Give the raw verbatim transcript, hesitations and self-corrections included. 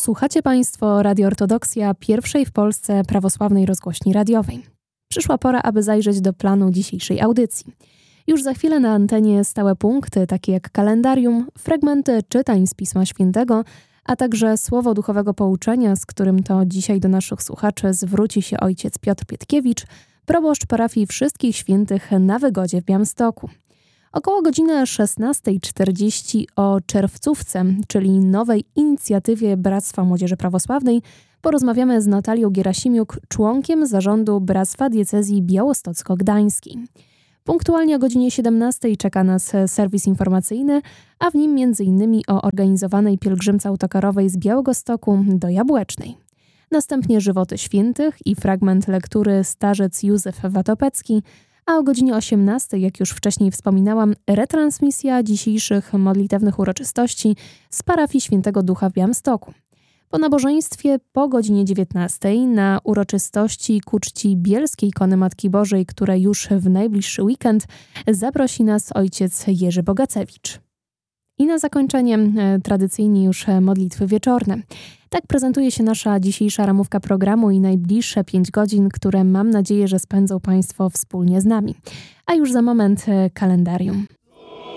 Słuchacie Państwo Radio Ortodoksja, pierwszej w Polsce prawosławnej rozgłośni radiowej. Przyszła pora, aby zajrzeć do planu dzisiejszej audycji. Już za chwilę na antenie stałe punkty, takie jak kalendarium, fragmenty czytań z Pisma Świętego, a także słowo duchowego pouczenia, z którym to dzisiaj do naszych słuchaczy zwróci się ojciec Piotr Pietkiewicz, proboszcz parafii Wszystkich Świętych na Wygodzie w Białymstoku. Około godziny szesnasta czterdzieści o czerwcówce, czyli nowej inicjatywie Bractwa Młodzieży Prawosławnej, porozmawiamy z Natalią Gierasimiuk, członkiem zarządu Bractwa Diecezji Białostocko-Gdańskiej. Punktualnie o godzinie siedemnastej czeka nas serwis informacyjny, a w nim między innymi o organizowanej pielgrzymce autokarowej z Białegostoku do Jabłecznej. Następnie żywoty świętych i fragment lektury Starzec Józef Watopecki, a o godzinie osiemnastej, jak już wcześniej wspominałam, retransmisja dzisiejszych modlitewnych uroczystości z parafii Świętego Ducha w Białymstoku. Po nabożeństwie po godzinie dziewiętnastej na uroczystości ku czci Bielskiej Ikony Matki Bożej, które już w najbliższy weekend zaprosi nas ojciec Jerzy Bogacewicz. I na zakończenie e, tradycyjnie już modlitwy wieczorne. Tak prezentuje się nasza dzisiejsza ramówka programu i najbliższe pięć godzin, które mam nadzieję, że spędzą Państwo wspólnie z nami. A już za moment e, kalendarium.